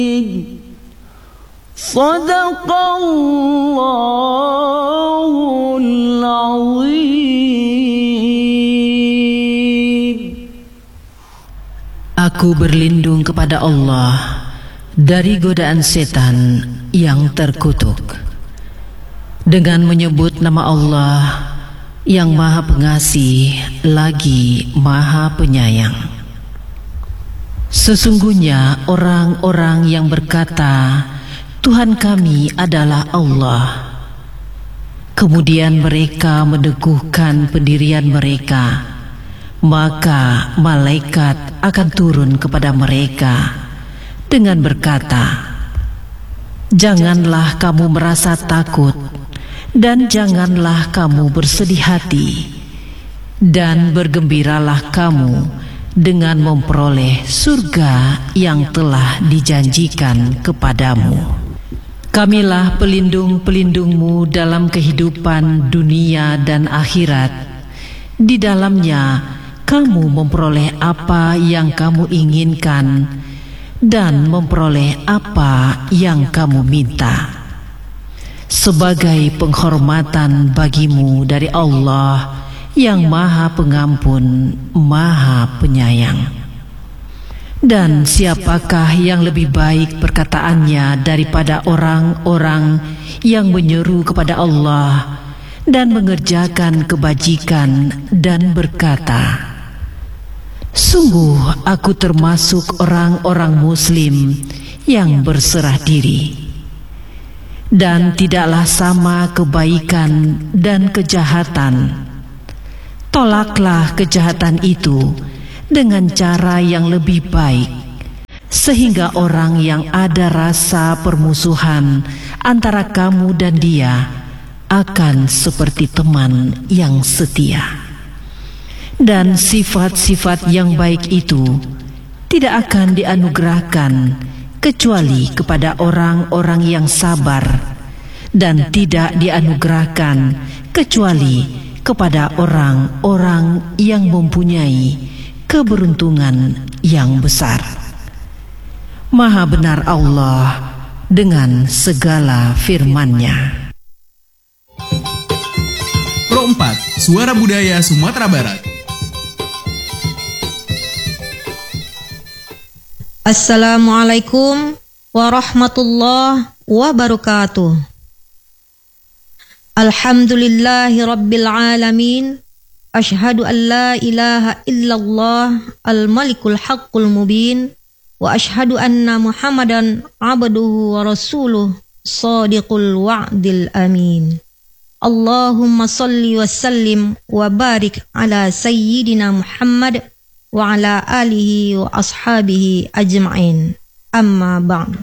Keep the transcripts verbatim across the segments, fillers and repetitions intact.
Sadaqallahul azim. Aku berlindung kepada Allah dari godaan setan yang terkutuk dengan menyebut nama Allah yang Maha Pengasih lagi Maha Penyayang. Sesungguhnya orang-orang yang berkata, Tuhan kami adalah Allah, kemudian mereka meneguhkan pendirian mereka, maka malaikat akan turun kepada mereka dengan berkata, janganlah kamu merasa takut dan janganlah kamu bersedih hati, dan bergembiralah kamu dengan memperoleh surga yang telah dijanjikan kepadamu. Kamilah pelindung-pelindungmu dalam kehidupan dunia dan akhirat. Di dalamnya kamu memperoleh apa yang kamu inginkan dan memperoleh apa yang kamu minta, sebagai penghormatan bagimu dari Allah yang Maha Pengampun, Maha Penyayang. Dan siapakah yang lebih baik perkataannya daripada orang-orang yang menyeru kepada Allah dan mengerjakan kebajikan dan berkata, sungguh aku termasuk orang-orang Muslim yang berserah diri. Dan tidaklah sama kebaikan dan kejahatan. Tolaklah kejahatan itu dengan cara yang lebih baik, sehingga orang yang ada rasa permusuhan antara kamu dan dia akan seperti teman yang setia. Dan sifat-sifat yang baik itu tidak akan dianugerahkan kecuali kepada orang-orang yang sabar, dan tidak dianugerahkan kecuali kepada orang-orang yang mempunyai keberuntungan yang besar. Maha benar Allah dengan segala firman-Nya. Pro empat, Suara Budaya Sumatera Barat. Assalamualaikum warahmatullahi wabarakatuh. Alhamdulillahi rabbil alamin. Ashhadu an la ilaha illallah al-malikul haqqul mubin. Wa ashhadu anna muhammadan abduhu wa rasuluh sadiqul wa'dil amin. Allahumma salli wa sallim wa barik ala sayyidina Muhammad wa ala alihi wa ashabihi ajma'in. Amma ba'd.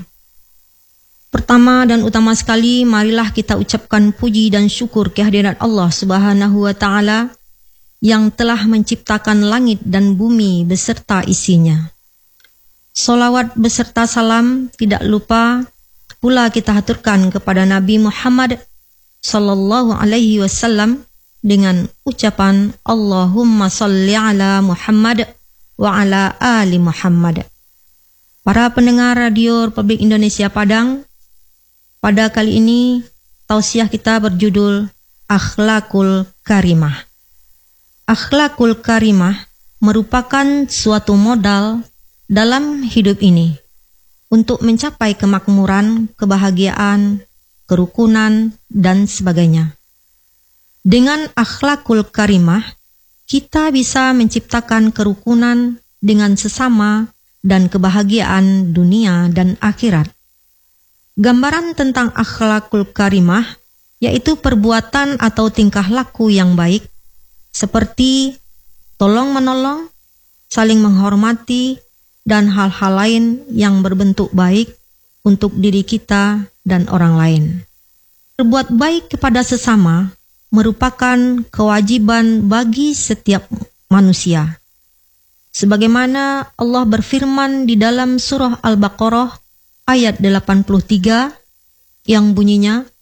Pertama dan utama sekali, marilah kita ucapkan puji dan syukur kehadirat Allah Subhanahu wa taala yang telah menciptakan langit dan bumi beserta isinya. Salawat beserta salam tidak lupa pula kita haturkan kepada Nabi Muhammad sallallahu alaihi wasallam dengan ucapan Allahumma salli ala Muhammad wa ala ali Muhammad. Para pendengar Radio Republik Indonesia Padang, pada kali ini tausiah kita berjudul Akhlakul Karimah. Akhlakul Karimah merupakan suatu modal dalam hidup ini untuk mencapai kemakmuran, kebahagiaan, kerukunan, dan sebagainya. Dengan akhlakul karimah, kita bisa menciptakan kerukunan dengan sesama dan kebahagiaan dunia dan akhirat. Gambaran tentang akhlakul karimah yaitu perbuatan atau tingkah laku yang baik, seperti tolong-menolong, saling menghormati, dan hal-hal lain yang berbentuk baik untuk diri kita dan orang lain. Berbuat baik kepada sesama merupakan kewajiban bagi setiap manusia. Sebagaimana Allah berfirman di dalam surah Al-Baqarah ayat delapan puluh tiga yang bunyinya,